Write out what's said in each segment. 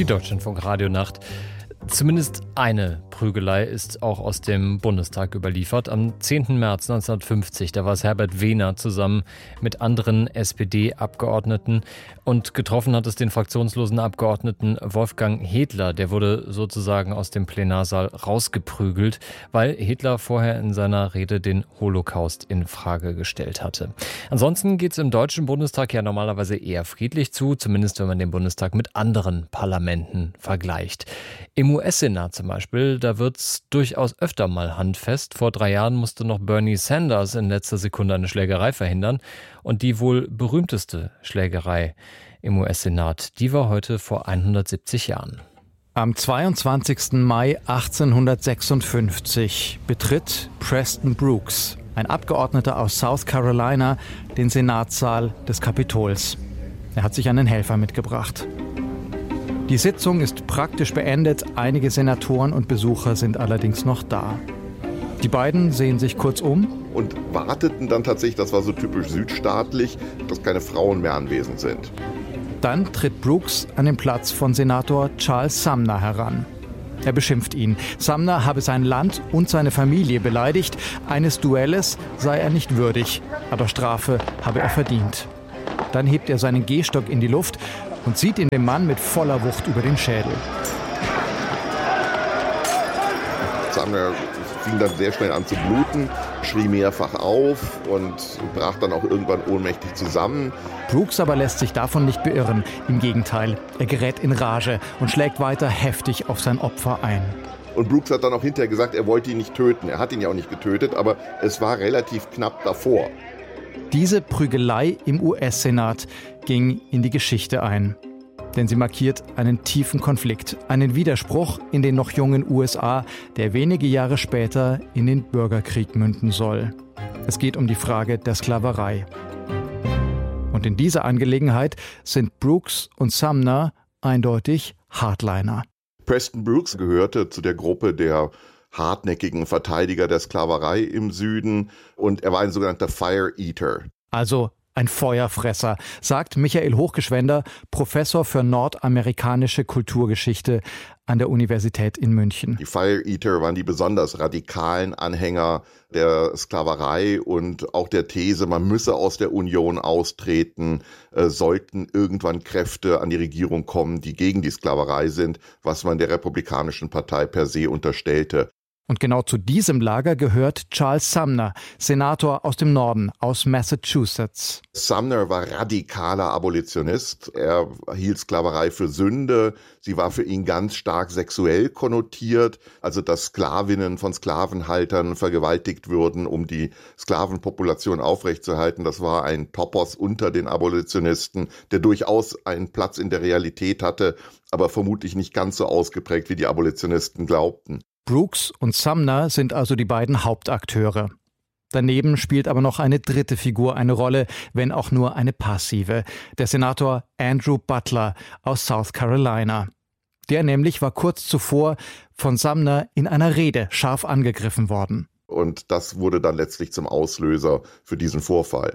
Die Deutschlandfunk-Radionacht. Zumindest eine Prügelei ist auch aus dem Bundestag überliefert. Am 10. März 1950, da war es Herbert Wehner zusammen mit anderen SPD-Abgeordneten und getroffen hat es den fraktionslosen Abgeordneten Wolfgang Hedler. Der wurde sozusagen aus dem Plenarsaal rausgeprügelt, weil Hedler vorher in seiner Rede den Holocaust in Frage gestellt hatte. Ansonsten geht es im Deutschen Bundestag ja normalerweise eher friedlich zu, zumindest wenn man den Bundestag mit anderen Parlamenten vergleicht. Im US-Senat zum Beispiel, da wird es durchaus öfter mal handfest. Vor 3 Jahren musste noch Bernie Sanders in letzter Sekunde eine Schlägerei verhindern. Und die wohl berühmteste Schlägerei im US-Senat, die war heute vor 170 Jahren. Am 22. Mai 1856 betritt Preston Brooks, ein Abgeordneter aus South Carolina, den Senatssaal des Kapitols. Er hat sich einen Helfer mitgebracht. Die Sitzung ist praktisch beendet, einige Senatoren und Besucher sind allerdings noch da. Die beiden sehen sich kurz um. Und warteten dann tatsächlich, das war so typisch südstaatlich, dass keine Frauen mehr anwesend sind. Dann tritt Brooks an den Platz von Senator Charles Sumner heran. Er beschimpft ihn. Sumner habe sein Land und seine Familie beleidigt. Eines Duelles sei er nicht würdig, aber Strafe habe er verdient. Dann hebt er seinen Gehstock in die Luft und zieht ihn dem Mann mit voller Wucht über den Schädel. Sumner fing dann sehr schnell an zu bluten, schrie mehrfach auf und brach dann auch irgendwann ohnmächtig zusammen. Brooks aber lässt sich davon nicht beirren. Im Gegenteil, er gerät in Rage und schlägt weiter heftig auf sein Opfer ein. Und Brooks hat dann auch hinterher gesagt, er wollte ihn nicht töten. Er hat ihn ja auch nicht getötet, aber es war relativ knapp davor. Diese Prügelei im US-Senat ging in die Geschichte ein. Denn sie markiert einen tiefen Konflikt, einen Widerspruch in den noch jungen USA, der wenige Jahre später in den Bürgerkrieg münden soll. Es geht um die Frage der Sklaverei. Und in dieser Angelegenheit sind Brooks und Sumner eindeutig Hardliner. Preston Brooks gehörte zu der Gruppe der hartnäckigen Verteidiger der Sklaverei im Süden und er war ein sogenannter Fire Eater. Also ein Feuerfresser, sagt Michael Hochgeschwender, Professor für nordamerikanische Kulturgeschichte an der Universität in München. Die Fire Eater waren die besonders radikalen Anhänger der Sklaverei und auch der These, man müsse aus der Union austreten, sollten irgendwann Kräfte an die Regierung kommen, die gegen die Sklaverei sind, was man der Republikanischen Partei per se unterstellte. Und genau zu diesem Lager gehört Charles Sumner, Senator aus dem Norden, aus Massachusetts. Sumner war radikaler Abolitionist. Er hielt Sklaverei für Sünde. Sie war für ihn ganz stark sexuell konnotiert. Also, dass Sklavinnen von Sklavenhaltern vergewaltigt würden, um die Sklavenpopulation aufrechtzuerhalten. Das war ein Topos unter den Abolitionisten, der durchaus einen Platz in der Realität hatte, aber vermutlich nicht ganz so ausgeprägt, wie die Abolitionisten glaubten. Brooks und Sumner sind also die beiden Hauptakteure. Daneben spielt aber noch eine dritte Figur eine Rolle, wenn auch nur eine passive. Der Senator Andrew Butler aus South Carolina. Der nämlich war kurz zuvor von Sumner in einer Rede scharf angegriffen worden. Und das wurde dann letztlich zum Auslöser für diesen Vorfall.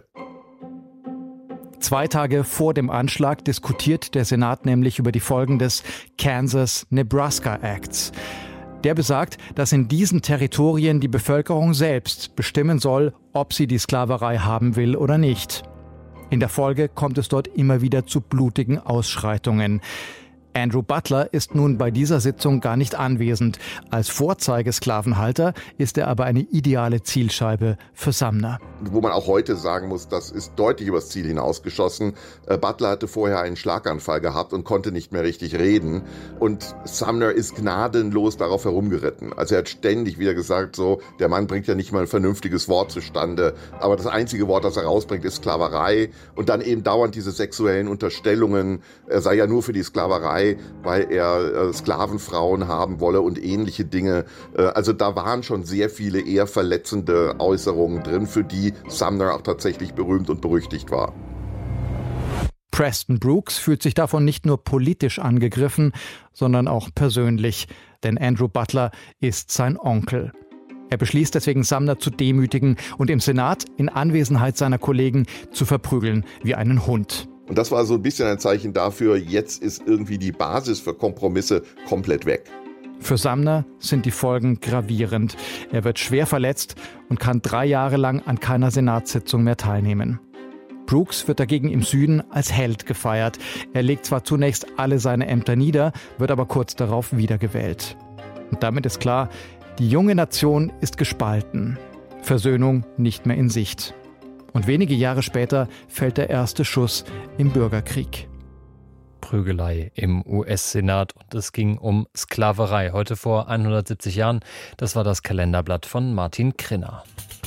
2 Tage vor dem Anschlag diskutiert der Senat nämlich über die Folgen des Kansas-Nebraska Acts. Der besagt, dass in diesen Territorien die Bevölkerung selbst bestimmen soll, ob sie die Sklaverei haben will oder nicht. In der Folge kommt es dort immer wieder zu blutigen Ausschreitungen. Andrew Butler ist nun bei dieser Sitzung gar nicht anwesend. Als Vorzeigesklavenhalter ist er aber eine ideale Zielscheibe für Sumner. Wo man auch heute sagen muss, das ist deutlich übers Ziel hinausgeschossen. Butler hatte vorher einen Schlaganfall gehabt und konnte nicht mehr richtig reden. Und Sumner ist gnadenlos darauf herumgeritten. Also er hat ständig wieder gesagt, so, der Mann bringt ja nicht mal ein vernünftiges Wort zustande. Aber das einzige Wort, das er rausbringt, ist Sklaverei. Und dann eben dauernd diese sexuellen Unterstellungen. Er sei ja nur für die Sklaverei, weil er Sklavenfrauen haben wolle und ähnliche Dinge. Also da waren schon sehr viele eher verletzende Äußerungen drin, für die Sumner auch tatsächlich berühmt und berüchtigt war. Preston Brooks fühlt sich davon nicht nur politisch angegriffen, sondern auch persönlich. Denn Andrew Butler ist sein Onkel. Er beschließt deswegen, Sumner zu demütigen und im Senat in Anwesenheit seiner Kollegen zu verprügeln wie einen Hund. Und das war so ein bisschen ein Zeichen dafür, jetzt ist irgendwie die Basis für Kompromisse komplett weg. Für Sumner sind die Folgen gravierend. Er wird schwer verletzt und kann 3 Jahre lang an keiner Senatssitzung mehr teilnehmen. Brooks wird dagegen im Süden als Held gefeiert. Er legt zwar zunächst alle seine Ämter nieder, wird aber kurz darauf wiedergewählt. Und damit ist klar, die junge Nation ist gespalten. Versöhnung nicht mehr in Sicht. Und wenige Jahre später fällt der erste Schuss im Bürgerkrieg. Prügelei im US-Senat und es ging um Sklaverei. Heute vor 170 Jahren. Das war das Kalenderblatt von Martin Krinner.